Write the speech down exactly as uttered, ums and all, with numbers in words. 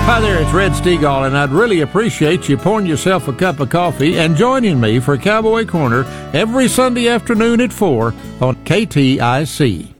Hi there, it's Red Stegall, and I'd really appreciate you pouring yourself a cup of coffee and joining me for Cowboy Corner every Sunday afternoon at four on K T I C.